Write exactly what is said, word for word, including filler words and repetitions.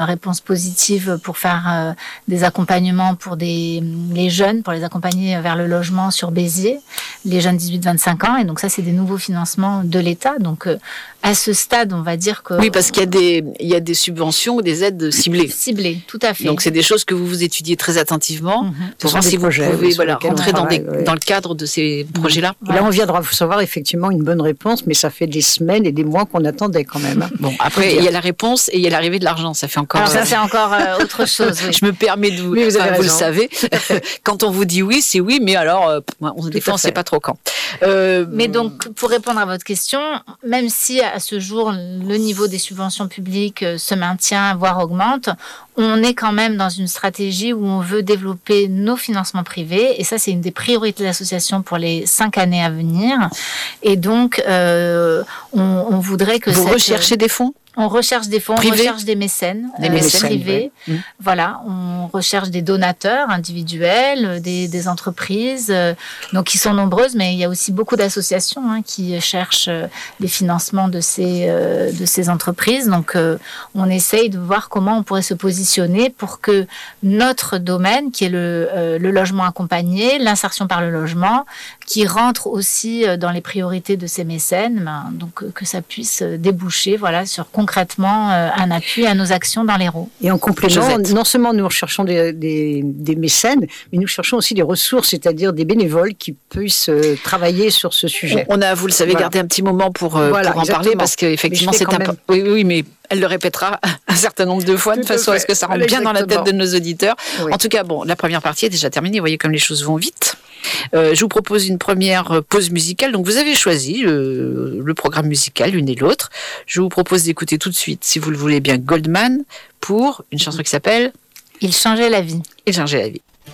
réponse positive pour faire euh, des accompagnements pour des, les jeunes, pour les accompagner vers le logement sur Béziers, les jeunes dix-huit vingt-cinq ans. Et donc ça, c'est des nouveaux financements de l'État. Donc euh, à ce stade, on va dire que... Oui, parce qu'il y a des, il y a des subventions ou des aides ciblées. Ciblées, tout à fait. Donc c'est des choses que vous vous étudiez très attentivement Mm-hmm. pour voir si projets, vous pouvez oui, voilà, rentrer dans, travaille, des, oui. dans le cadre de ces projets-là. Et là, on vient de recevoir effectivement une bonne réponse, mais ça fait des semaines et des mois qu'on attendait quand même. Bon, après, il y a la réponse et il y a l'arrivée de l'argent. Ça fait encore... Alors ça, c'est encore euh, autre chose. Oui. Je me permets de vous... Oui, vous avez enfin, vous le raison. savez. Quand on vous dit oui, c'est oui, mais alors, euh, on, des fois, on ne sait pas trop quand. Euh, Mais donc, pour répondre à votre question, même si à ce jour, le niveau des subventions publiques se maintient, voire augmente, on est quand même dans une stratégie où on veut développer nos financements privés. Et ça, c'est une des priorités de l'association pour les cinq années à venir. Et donc, euh, on, on voudrait que... Vous cette, recherchez des fonds ? On recherche des fonds, Privés. on recherche des mécènes, Des euh, mécènes, privés. Ouais. Mmh. Voilà, on recherche des donateurs individuels, des, des entreprises, euh, donc qui sont nombreuses, mais il y a aussi beaucoup d'associations hein, qui cherchent euh, les financements de ces euh, de ces entreprises. Donc, euh, on essaye de voir comment on pourrait se positionner pour que notre domaine, qui est le euh, le logement accompagné, l'insertion par le logement, qui rentre aussi euh, dans les priorités de ces mécènes, ben, donc euh, que ça puisse déboucher, voilà, sur concrètement euh, un appui à nos actions dans l'Hérault. Et en complément, Josette. non seulement nous recherchons des, des, des mécènes, mais nous cherchons aussi des ressources, c'est-à-dire des bénévoles qui puissent euh, travailler sur ce sujet. On a, vous le savez, Voilà. gardé un petit moment pour, euh, Voilà, pour en exactement. parler parce qu'effectivement, Mais je fais c'est quand un même. Oui, oui, mais elle le répétera un certain nombre de fois de Tout à façon à fait. ce que ça rentre Voilà, bien dans la tête exactement. de nos auditeurs. Oui. En tout cas, bon, la première partie est déjà terminée. Vous voyez comme les choses vont vite. Euh, je vous propose une première pause musicale. Donc, vous avez choisi le, le programme musical, l'une et l'autre. Je vous propose d'écouter tout de suite, si vous le voulez bien, Goldman pour une chanson qui s'appelle Il changeait la vie. Il changeait la vie.